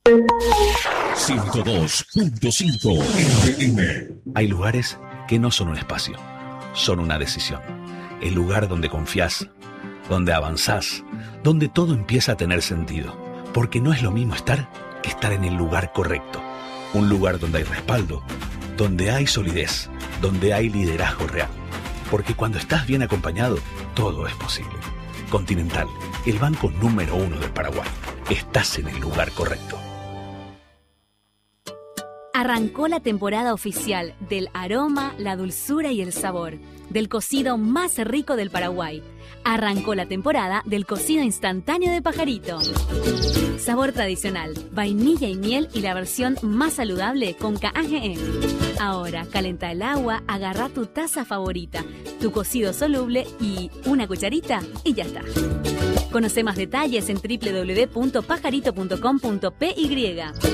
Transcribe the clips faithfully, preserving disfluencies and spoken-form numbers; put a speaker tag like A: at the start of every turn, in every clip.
A: ciento dos punto cinco F M.
B: Hay lugares que no son un espacio, son una decisión. El lugar donde confías, donde avanzás, donde todo empieza a tener sentido. Porque no es lo mismo estar que estar en el lugar correcto. Un lugar donde hay respaldo, donde hay solidez, donde hay liderazgo real. Porque cuando estás bien acompañado, todo es posible. Continental, el banco número uno del Paraguay. Estás en el lugar correcto.
C: Arrancó la temporada oficial del aroma, la dulzura y el sabor, del cocido más rico del Paraguay. Arrancó la temporada del cocido instantáneo de Pajarito. Sabor tradicional, vainilla y miel y la versión más saludable con K G M. Ahora, calenta el agua, agarra tu taza favorita, tu cocido soluble y una cucharita y ya está. Conoce más detalles en doble u doble u doble u punto pajarito punto com punto p y.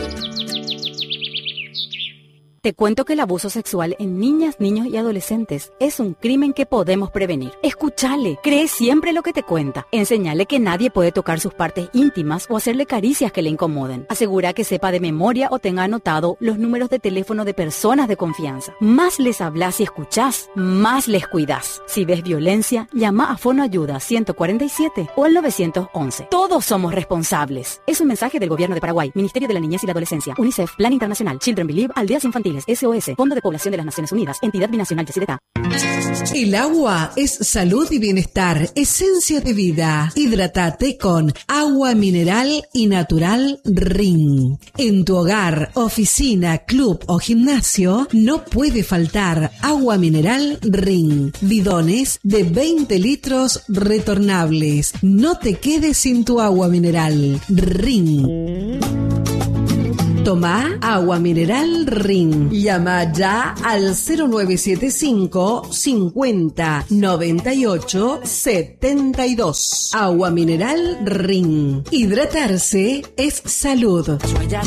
D: Te cuento que el abuso sexual en niñas, niños y adolescentes es un crimen que podemos prevenir. Escúchale, cree siempre lo que te cuenta. Enseñale que nadie puede tocar sus partes íntimas o hacerle caricias que le incomoden. Asegura que sepa de memoria o tenga anotado los números de teléfono de personas de confianza. Más les hablas y escuchás, más les cuidás. Si ves violencia, llama a Fono Ayuda ciento cuarenta y siete o al nueve once. Todos somos responsables. Es un mensaje del Gobierno de Paraguay, Ministerio de la Niñez y la Adolescencia, UNICEF, Plan Internacional, Children Believe, Aldeas Infantiles, S O S, Fondo de Población de las Naciones Unidas, Entidad Binacional Yacyretá.
E: El agua es salud y bienestar, esencia de vida. Hidrátate con agua mineral y natural Ring. En tu hogar, oficina, club o gimnasio, no puede faltar agua mineral Ring. Bidones de veinte litros retornables. No te quedes sin tu agua mineral Ring. Toma agua mineral Ring. Llama ya al cero nueve siete cinco cincuenta noventa y ocho setenta y dos. Agua mineral Ring. Hidratarse es salud.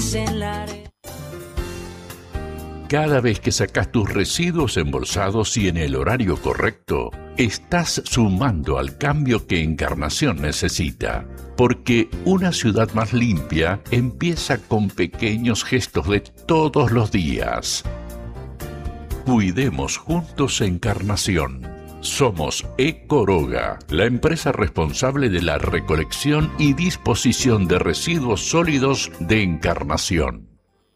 A: Cada vez que sacas tus residuos embolsados y en el horario correcto, estás sumando al cambio que Encarnación necesita. Porque una ciudad más limpia empieza con pequeños gestos de todos los días. Cuidemos juntos Encarnación. Somos Ecoroga, la empresa responsable de la recolección y disposición de residuos sólidos de Encarnación.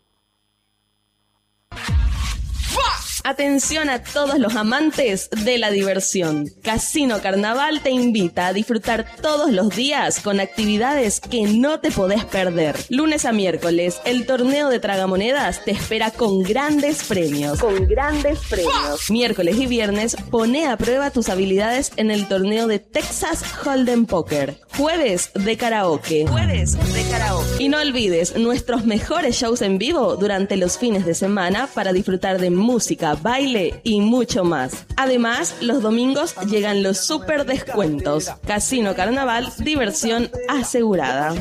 F: Atención a todos los amantes de la diversión. Casino Carnaval te invita a disfrutar todos los días con actividades que no te podés perder. Lunes a miércoles, el torneo de tragamonedas te espera con grandes premios. Con grandes premios. Miércoles y viernes, pone a prueba tus habilidades en el torneo de Texas Hold'em Poker. Jueves de karaoke. Jueves de karaoke. Y no olvides nuestros mejores shows en vivo durante los fines de semana para disfrutar de música, baile y mucho más. Además, los domingos llegan los super descuentos. Casino Carnaval, diversión asegurada.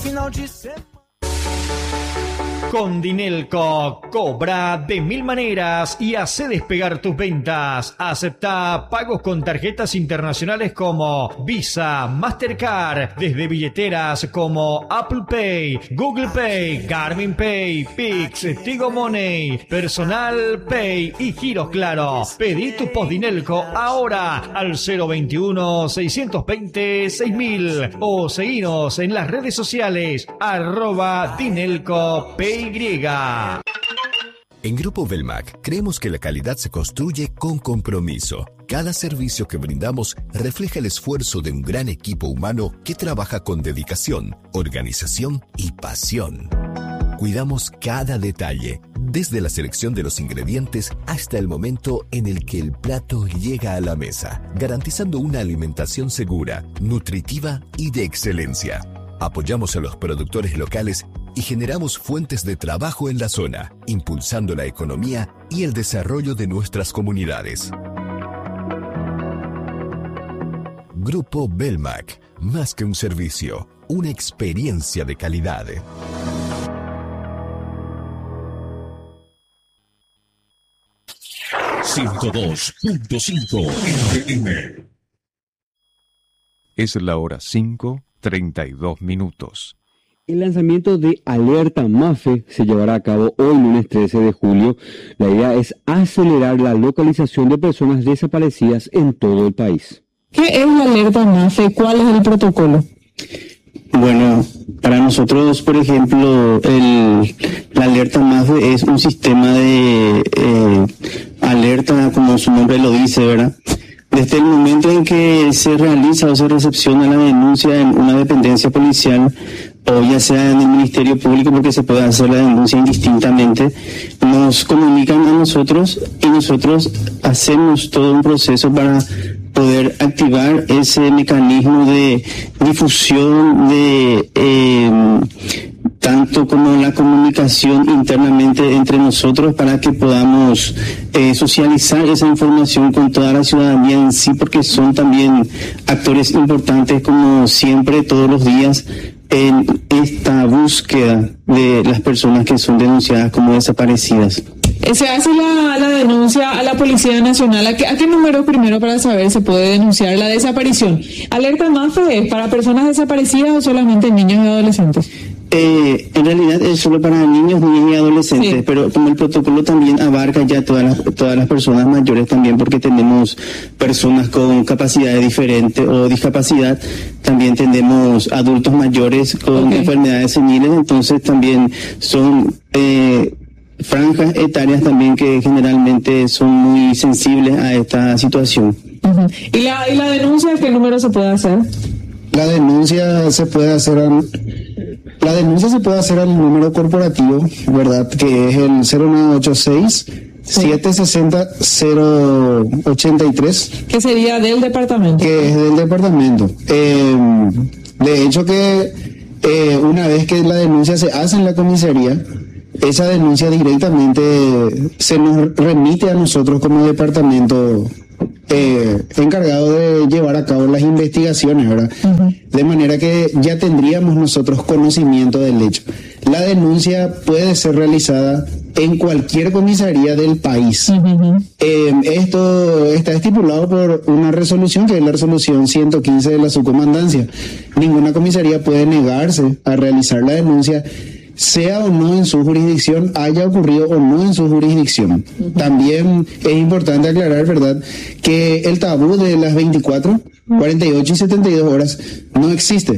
G: Con Dinelco, cobra de mil maneras y hace despegar tus ventas. Acepta pagos con tarjetas internacionales como Visa, Mastercard, desde billeteras como Apple Pay, Google Pay, Garmin Pay, Pix, Tigo Money, Personal Pay y giros Claro. Pedí tu post Dinelco ahora al cero veintiuno, seiscientos veinte, seis mil o seguinos en las redes sociales arroba Dinelco Pay.
H: En Grupo Belmac creemos que la calidad se construye con compromiso. Cada servicio que brindamos refleja el esfuerzo de un gran equipo humano que trabaja con dedicación, organización y pasión. Cuidamos cada detalle, desde la selección de los ingredientes hasta el momento en el que el plato llega a la mesa, garantizando una alimentación segura, nutritiva y de excelencia. Apoyamos a los productores locales y generamos fuentes de trabajo en la zona, impulsando la economía y el desarrollo de nuestras comunidades. Grupo Belmac, más que un servicio, una experiencia de calidad.
A: ciento dos punto cinco F M.
I: Es la hora cinco, treinta y dos minutos. El lanzamiento de Alerta MAFE se llevará a cabo hoy, lunes trece de julio. La idea es acelerar la localización de personas desaparecidas en todo el país.
J: ¿Qué es la Alerta MAFE? ¿Cuál es el protocolo?
K: Bueno, para nosotros, por ejemplo, el, la Alerta MAFE es un sistema de eh, alerta, como su nombre lo dice, ¿verdad? Desde el momento en que se realiza o se recepciona la denuncia en una dependencia policial, o ya sea en el Ministerio Público, porque se puede hacer la denuncia indistintamente, nos comunican a nosotros y nosotros hacemos todo un proceso para poder activar ese mecanismo de difusión de eh, tanto como la comunicación internamente entre nosotros para que podamos eh, socializar esa información con toda la ciudadanía en sí, porque son también actores importantes, como siempre, todos los días, en esta búsqueda de las personas que son denunciadas como desaparecidas.
J: Se hace la, la denuncia a la Policía Nacional. ¿A qué, ¿A qué número primero para saber se puede denunciar la desaparición? ¿Alerta MAFE es para personas desaparecidas o solamente niños y adolescentes?
K: Eh, en realidad es solo para niños, niñas y adolescentes, sí. Pero como el protocolo también abarca ya todas las, todas las personas mayores también, porque tenemos personas con capacidades diferentes o discapacidad, también tenemos adultos mayores con okay. enfermedades seniles, entonces también son eh, franjas etarias también que generalmente son muy sensibles a esta situación.
J: Uh-huh. ¿Y la, y la denuncia a qué número se puede hacer?
L: La denuncia se puede hacer a... La denuncia se puede hacer al número corporativo, ¿verdad? Que es el cero nueve ocho seis, siete seis cero, cero ocho tres.
J: Que sería del departamento.
L: Que es del departamento. Eh, de hecho que eh, una vez que la denuncia se hace en la comisaría, esa denuncia directamente se nos remite a nosotros como departamento Eh, encargado de llevar a cabo las investigaciones, ¿verdad? Uh-huh. De manera que ya tendríamos nosotros conocimiento del hecho. La denuncia puede ser realizada en cualquier comisaría del país. Uh-huh. Eh, esto está estipulado por una resolución, que es la resolución ciento quince de la subcomandancia. Ninguna comisaría puede negarse a realizar la denuncia, sea o no en su jurisdicción, haya ocurrido o no en su jurisdicción. Uh-huh. También es importante aclarar, ¿verdad?, que el tabú de las veinticuatro, cuarenta y ocho y setenta y dos horas no existe.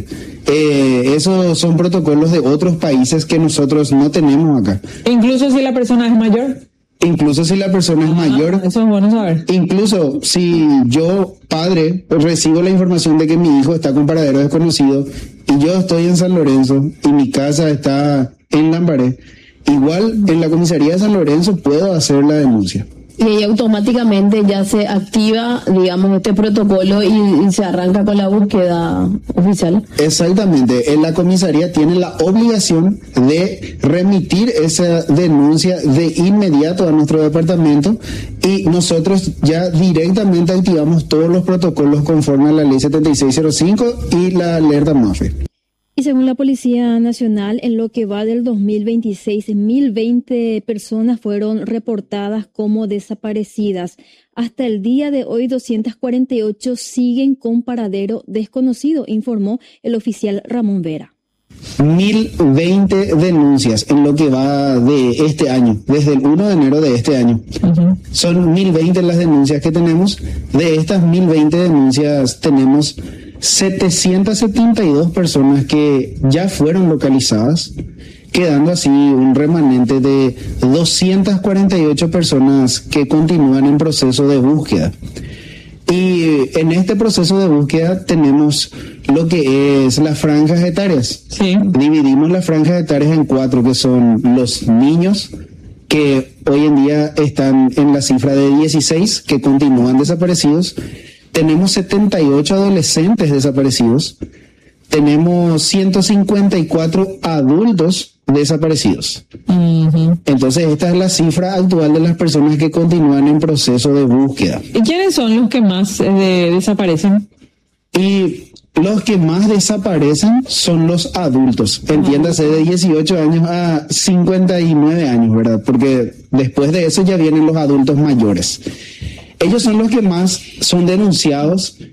L: Eh, esos son protocolos de otros países que nosotros no tenemos acá.
J: Incluso si la persona es mayor.
L: Incluso si la persona es
J: ah,
L: mayor.
J: Eso es bueno saber.
L: Incluso si yo, padre, recibo la información de que mi hijo está con paradero desconocido y yo estoy en San Lorenzo y mi casa está en Lambaré, igual en la comisaría de San Lorenzo puedo hacer la denuncia.
M: Y ahí automáticamente ya se activa, digamos, este protocolo y, y se arranca con la búsqueda oficial.
L: Exactamente. En la comisaría tiene la obligación de remitir esa denuncia de inmediato a nuestro departamento y nosotros ya directamente activamos todos los protocolos conforme a la ley setenta y seis cero cinco y la alerta MAFE.
N: Y según la Policía Nacional, en lo que va del dos mil veintiséis, mil veinte personas fueron reportadas como desaparecidas. Hasta el día de hoy, doscientas cuarenta y ocho siguen con paradero desconocido, informó el oficial Ramón Vera.
L: mil veinte denuncias en lo que va de este año, desde el primero de enero de este año. Uh-huh. Son mil veinte las denuncias que tenemos. De estas mil veinte denuncias tenemos setecientas setenta y dos personas que ya fueron localizadas, quedando así un remanente de doscientas cuarenta y ocho personas que continúan en proceso de búsqueda. Y en este proceso de búsqueda tenemos lo que es las franjas etarias. Sí. Dividimos las franjas etarias en cuatro, que son los niños, que hoy en día están en la cifra de dieciséis, que continúan desaparecidos. Tenemos setenta y ocho adolescentes desaparecidos. Tenemos ciento cincuenta y cuatro adultos desaparecidos. Uh-huh. Entonces esta es la cifra actual de las personas que continúan en proceso de búsqueda.
J: ¿Y quiénes son los que más eh, desaparecen?
L: Y los que más desaparecen son los adultos, entiéndase de dieciocho años a cincuenta y nueve años, ¿verdad? Porque después de eso ya vienen los adultos mayores. Ellos son los que más son denunciados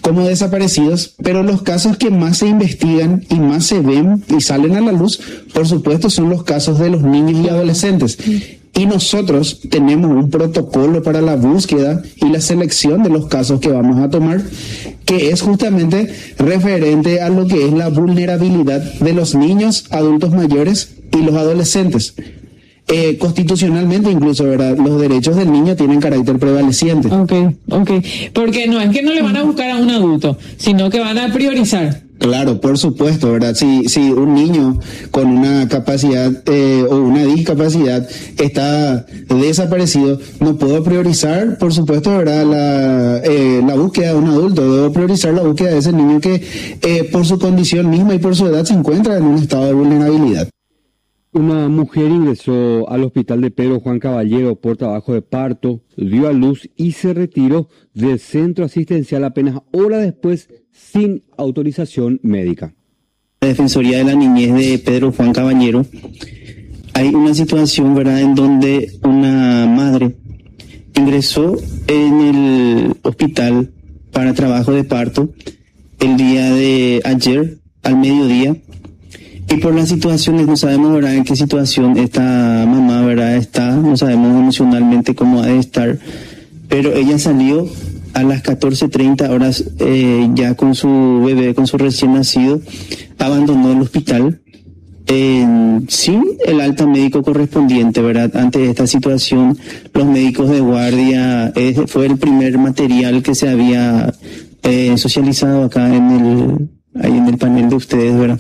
L: como desaparecidos, pero los casos que más se investigan y más se ven y salen a la luz, por supuesto, son los casos de los niños y adolescentes. Y nosotros tenemos un protocolo para la búsqueda y la selección de los casos que vamos a tomar, que es justamente referente a lo que es la vulnerabilidad de los niños, adultos mayores y los adolescentes. Eh, constitucionalmente incluso, ¿verdad? Los derechos del niño tienen carácter prevaleciente.
J: Ok, ok. Porque no es que no le van a buscar a un adulto, sino que van a priorizar.
L: Claro, por supuesto, ¿verdad? Si, si un niño con una capacidad eh, o una discapacidad está desaparecido, no puedo priorizar, por supuesto, ¿verdad? La, eh, la búsqueda de un adulto. Debo priorizar la búsqueda de ese niño que eh, por su condición misma y por su edad se encuentra en un estado de vulnerabilidad.
I: Una mujer ingresó al hospital de Pedro Juan Caballero por trabajo de parto, dio a luz y se retiró del centro asistencial apenas horas después sin autorización médica.
K: La Defensoría de la Niñez de Pedro Juan Caballero, hay una situación, ¿verdad?, en donde una madre ingresó en el hospital para trabajo de parto el día de ayer al mediodía. Y por las situaciones, no sabemos, ¿verdad?, en qué situación esta mamá, ¿verdad?, está, no sabemos emocionalmente cómo ha de estar, pero ella salió a las catorce treinta horas eh, ya con su bebé, con su recién nacido, abandonó el hospital eh, sin el alta médico correspondiente, ¿verdad? Ante esta situación, los médicos de guardia, eh, fue el primer material que se había eh, socializado acá en el, ahí en el panel de ustedes, ¿verdad?,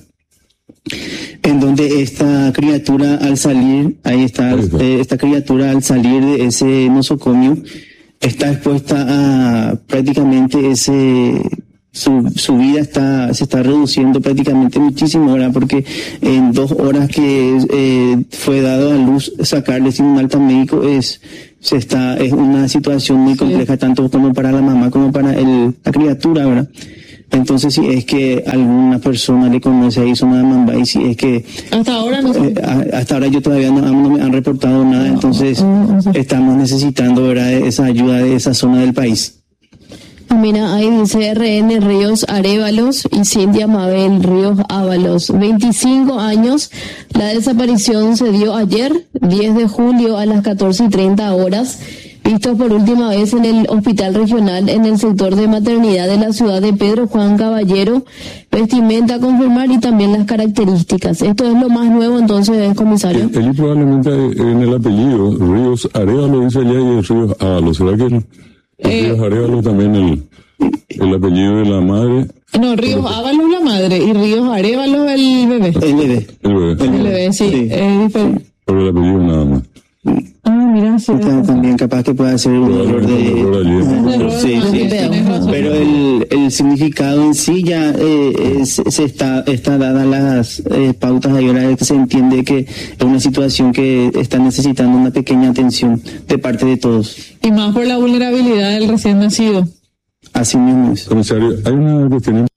K: en donde esta criatura al salir, ahí está, eh, esta criatura al salir de ese nosocomio está expuesta a prácticamente ese, su, su vida está, se está reduciendo prácticamente muchísimo, ¿verdad? Porque en dos horas que eh, fue dado a luz, sacarle sin un alta médico es, se está, es una situación muy compleja, sí, tanto como para la mamá como para el, la criatura, ¿verdad? Entonces, si es que alguna persona le conoce a Isona Mamba, y si es que
J: hasta ahora no
K: eh, hasta ahora yo todavía no, no me han reportado nada, entonces estamos necesitando, ¿verdad?, esa ayuda de esa zona del país.
M: Mira, ahí dice R N Ríos Arévalos y Cintia Mabel Ríos Ábalos, veinticinco años. La desaparición se dio ayer, diez de julio a las catorce y treinta horas. Vistos por última vez en el hospital regional en el sector de maternidad de la ciudad de Pedro Juan Caballero, vestimenta a confirmar y también las características. Esto es lo más nuevo entonces, comisario.
O: Él probablemente en el apellido, Ríos Arévalo dice allá y es Ríos Ábalos. ¿Será que el, eh, Ríos Arévalo también el, el apellido de la madre?
J: No, Ríos Ábalos la madre y Ríos Arévalo el bebé.
K: El bebé.
O: El bebé.
J: El bebé, sí. sí. Es diferente.
O: Por el apellido nada más.
J: Ah, mira, sí.
K: También capaz que pueda ser un error de... Sí, sí. Pero el, el significado en sí ya eh, es, se está, está dada las eh, pautas ahí, ahora que se entiende que es una situación que está necesitando una pequeña atención de parte de todos.
J: Y más por la vulnerabilidad del recién nacido.
K: Así mismo es.
O: Comisario, hay una cuestión.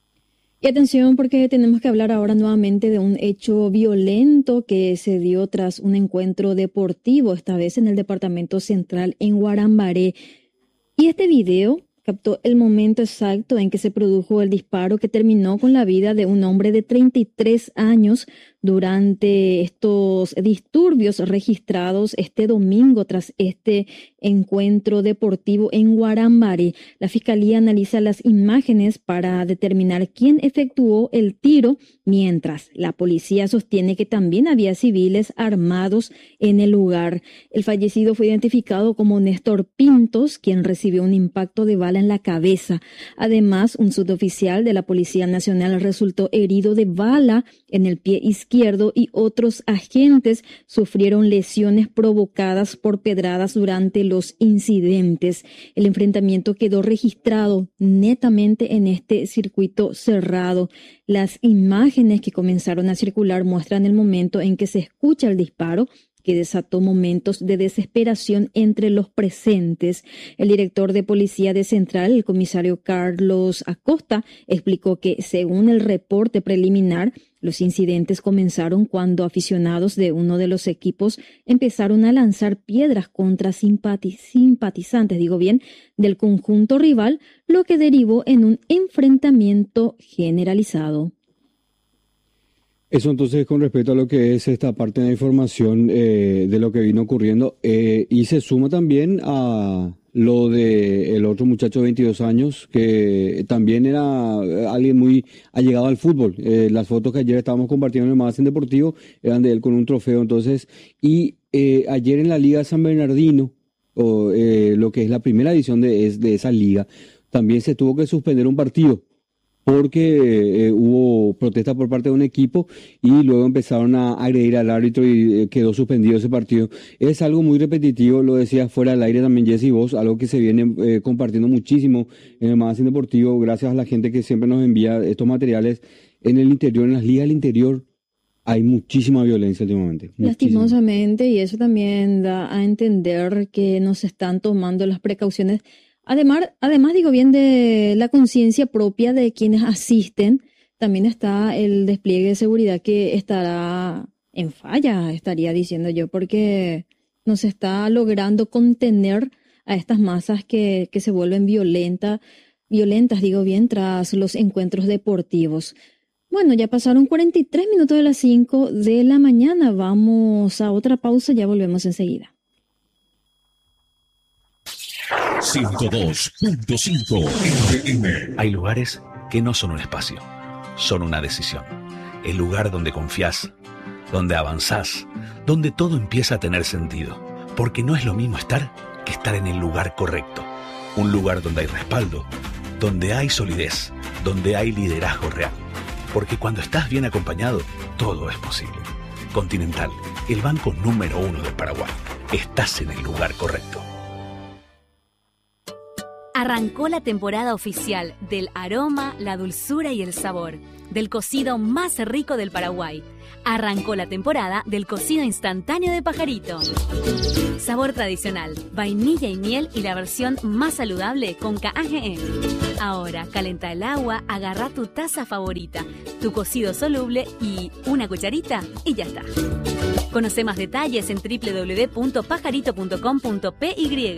N: Y atención, porque tenemos que hablar ahora nuevamente de un hecho violento que se dio tras un encuentro deportivo, esta vez en el departamento central en Guarambaré. Y este video captó el momento exacto en que se produjo el disparo que terminó con la vida de un hombre de treinta y tres años durante estos disturbios registrados este domingo tras este encuentro deportivo en Guarambaré. La Fiscalía analiza las imágenes para determinar quién efectuó el tiro, mientras la policía sostiene que también había civiles armados en el lugar. El fallecido fue identificado como Néstor Pintos, quien recibió un impacto de bala en la cabeza. Además, un suboficial de la Policía Nacional resultó herido de bala en el pie izquierdo y otros agentes sufrieron lesiones provocadas por pedradas durante los incidentes. El enfrentamiento quedó registrado netamente en este circuito cerrado. Las imágenes que comenzaron a circular muestran el momento en que se escucha el disparo que desató momentos de desesperación entre los presentes. El director de Policía de Central, el comisario Carlos Acosta, explicó que según el reporte preliminar, los incidentes comenzaron cuando aficionados de uno de los equipos empezaron a lanzar piedras contra simpati- simpatizantes, digo bien, del conjunto rival, lo que derivó en un enfrentamiento generalizado.
I: Eso entonces con respecto a lo que es esta parte de la información eh, de lo que vino ocurriendo eh, y se suma también a lo de el otro muchacho de veintidós años que también era alguien muy allegado al fútbol. Eh, las fotos que ayer estábamos compartiendo en el Magazine Deportivo eran de él con un trofeo entonces y eh, ayer en la Liga San Bernardino o eh, lo que es la primera edición de, de esa liga también se tuvo que suspender un partido porque eh, hubo protesta por parte de un equipo y luego empezaron a agredir al árbitro y eh, quedó suspendido ese partido. Es algo muy repetitivo, lo decía fuera del aire también Jessy vos, algo que se viene eh, compartiendo muchísimo en el Magazine Deportivo, gracias a la gente que siempre nos envía estos materiales. En el interior, en las ligas del interior, hay muchísima violencia últimamente. Muchísima.
N: Lastimosamente, y eso también da a entender que no se están tomando las precauciones. Además, además, digo bien, de la conciencia propia de quienes asisten, también está el despliegue de seguridad que estará en falla, estaría diciendo yo, porque no se está logrando contener a estas masas que, que se vuelven violenta, violentas, digo bien, tras los encuentros deportivos. Bueno, ya pasaron cuarenta y tres minutos de las cinco de la mañana. Vamos a otra pausa, ya volvemos enseguida.
B: ciento dos punto cinco F M. Hay lugares que no son un espacio, son una decisión. El lugar donde confías, donde avanzás, donde todo empieza a tener sentido. Porque no es lo mismo estar que estar en el lugar correcto. Un lugar donde hay respaldo, donde hay solidez, donde hay liderazgo real. Porque cuando estás bien acompañado, todo es posible. Continental, el banco número uno del Paraguay. Estás en el lugar correcto.
C: Arrancó la temporada oficial del aroma, la dulzura y el sabor, del cocido más rico del Paraguay. Arrancó la temporada del cocido instantáneo de Pajarito. Sabor tradicional, vainilla y miel y la versión más saludable con K G E. Ahora, calenta el agua, agarra tu taza favorita, tu cocido soluble y una cucharita y ya está. Conoce más detalles en doble u doble u doble u punto pajarito punto com punto p y.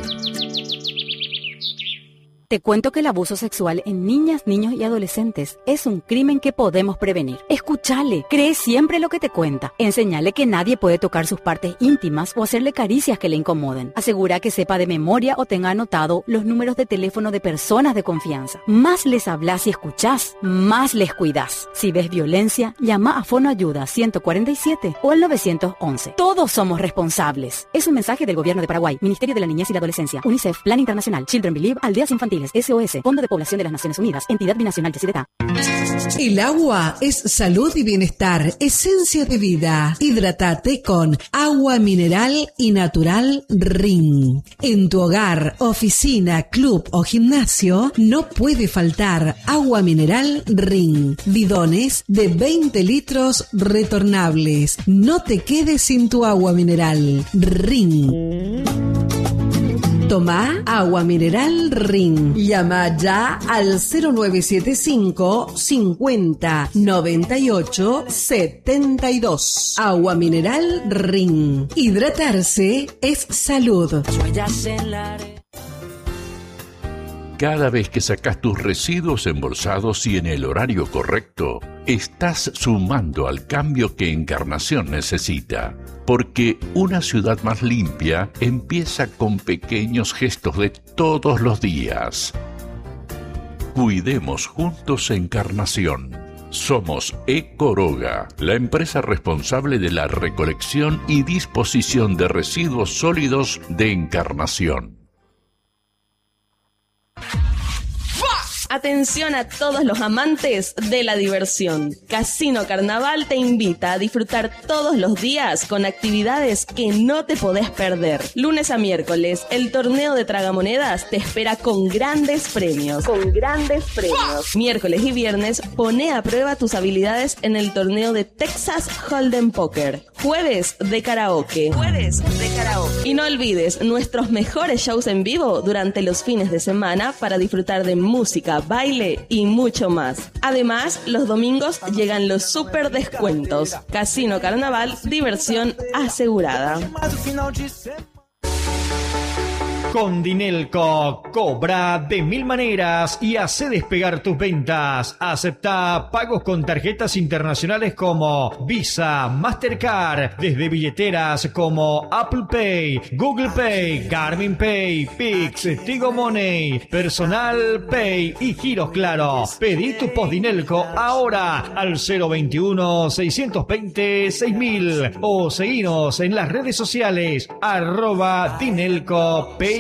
D: Te cuento que el abuso sexual en niñas, niños y adolescentes es un crimen que podemos prevenir. Escúchale, cree siempre lo que te cuenta. Enseñale que nadie puede tocar sus partes íntimas o hacerle caricias que le incomoden. Asegura que sepa de memoria o tenga anotado los números de teléfono de personas de confianza. Más les hablas y escuchás, más les cuidás. Si ves violencia, llama a Fono Ayuda ciento cuarenta y siete o al nueve once. Todos somos responsables. Es un mensaje del Gobierno de Paraguay, Ministerio de la Niñez y la Adolescencia, UNICEF, Plan Internacional, Children Believe, Aldeas Infantiles, S O S, Fondo de Población de las Naciones Unidas, Entidad Binacional de Cedeta.
E: El agua es salud y bienestar, esencia de vida. Hidrátate con agua mineral y natural Ring. En tu hogar, oficina, club o gimnasio no puede faltar agua mineral Ring. Bidones de veinte litros retornables. No te quedes sin tu agua mineral Ring. Toma agua mineral Ring. Llama ya al cero nueve siete cinco cincuenta noventa y ocho setenta y dos. Agua mineral Ring. Hidratarse es salud.
A: Cada vez que sacas tus residuos embolsados y en el horario correcto, estás sumando al cambio que Encarnación necesita. Porque una ciudad más limpia empieza con pequeños gestos de todos los días. Cuidemos juntos Encarnación. Somos Ecoroga, la empresa responsable de la recolección y disposición de residuos sólidos de Encarnación.
F: Atención a todos los amantes de la diversión. Casino Carnaval te invita a disfrutar todos los días con actividades que no te podés perder. Lunes a miércoles, el torneo de tragamonedas te espera con grandes premios. Con grandes premios. Miércoles y viernes, pone a prueba tus habilidades en el torneo de Texas Hold'em Poker. Jueves de karaoke. Jueves de karaoke. Y no olvides nuestros mejores shows en vivo durante los fines de semana para disfrutar de música, baile y mucho más. Además, los domingos llegan los super descuentos. Casino Carnaval, diversión asegurada.
G: Condinelco cobra de mil maneras y hace despegar tus ventas. Acepta pagos con tarjetas internacionales como Visa, Mastercard, desde billeteras como Apple Pay, Google Pay, Garmin Pay, Pix, Tigo Money, Personal Pay y giros Claro. Pedí tu Postdinelco ahora al cero veintiuno, seiscientos veinte, seis mil o seguinos en las redes sociales arroba Dinelco Pay.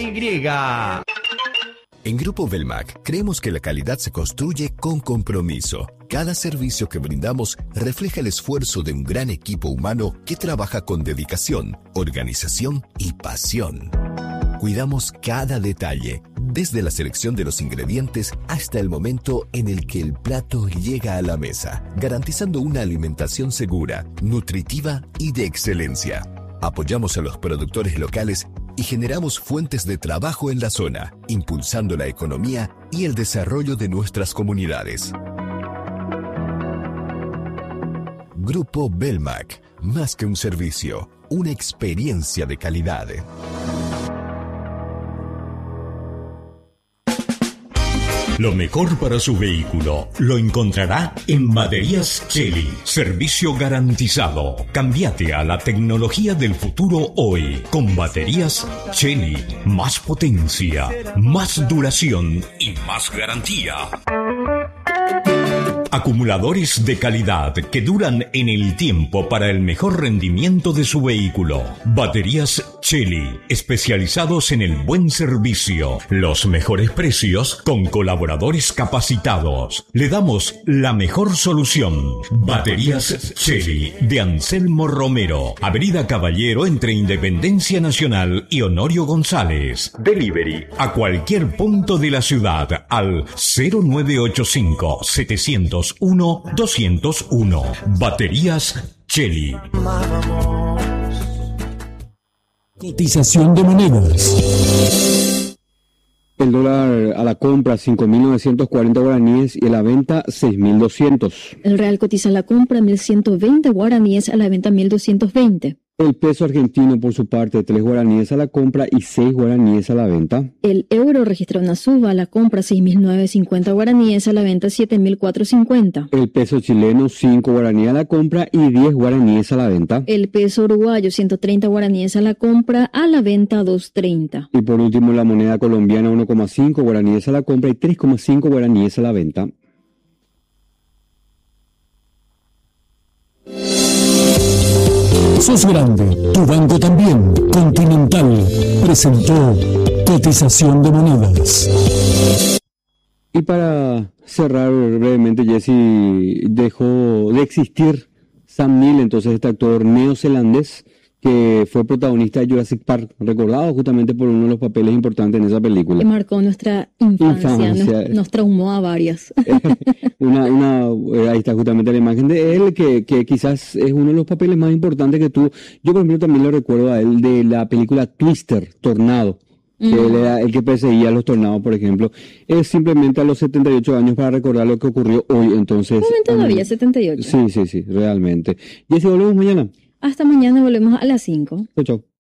H: En Grupo Belmac creemos que la calidad se construye con compromiso. Cada servicio que brindamos refleja el esfuerzo de un gran equipo humano que trabaja con dedicación, organización y pasión. Cuidamos cada detalle, desde la selección de los ingredientes hasta el momento en el que el plato llega a la mesa, garantizando una alimentación segura, nutritiva y de excelencia. Apoyamos a los productores locales y generamos fuentes de trabajo en la zona, impulsando la economía y el desarrollo de nuestras comunidades. Grupo Belmac, más que un servicio, una experiencia de calidad.
P: Lo mejor para su vehículo lo encontrará en Baterías Cheli. Servicio garantizado. Cámbiate a la tecnología del futuro hoy. Con Baterías Cheli. Más potencia, más duración y más garantía. Acumuladores de calidad que duran en el tiempo para el mejor rendimiento de su vehículo. Baterías Cheli, especializados en el buen servicio, los mejores precios con colaboradores capacitados. Le damos la mejor solución. Baterías Cheli de Anselmo Romero, Avenida Caballero entre Independencia Nacional y Honorio González. Delivery a cualquier punto de la ciudad al cero nueve ocho cinco, setecientos uno, doscientos uno. Baterías Cheli.
Q: Cotización de monedas.
I: El dólar a la compra cinco mil novecientos cuarenta guaraníes y a la venta seis mil doscientos.
N: El real cotiza a la compra mil ciento veinte guaraníes, a la venta mil doscientos veinte.
I: El peso argentino, por su parte, tres guaraníes a la compra y seis guaraníes a la venta.
N: El euro registra una suba a la compra seis mil novecientos cincuenta guaraníes, a la venta siete mil cuatrocientos cincuenta.
I: El peso chileno, cinco guaraníes a la compra y diez guaraníes a la venta.
N: El peso uruguayo, ciento treinta guaraníes a la compra, a la venta dos treinta.
I: Y por último, la moneda colombiana, uno coma cinco guaraníes a la compra y tres coma cinco guaraníes a la venta.
Q: Sos grande, tu banco también. Continental presentó cotización de monedas.
I: Y para cerrar brevemente, Jesse, dejó de existir Sam Neill, entonces este actor neozelandés que fue protagonista de Jurassic Park, recordado justamente por uno de los papeles importantes en esa película.
N: Que marcó nuestra infancia,
I: Infancia.
N: Nos, nos traumó a varias.
I: una, una, ahí está justamente la imagen de él, que, que quizás es uno de los papeles más importantes que tuvo. Yo, por ejemplo, también lo recuerdo a él de la película Twister, Tornado. Que mm. él era el que perseguía a los tornados, por ejemplo. Es simplemente a los setenta y ocho años para recordar lo que ocurrió hoy, entonces.
N: ¿Joven todavía, um, setenta y ocho?
I: Sí, sí, sí, realmente. Jessy, volvemos mañana.
N: Hasta mañana, volvemos a las cinco.
I: Chau, chau.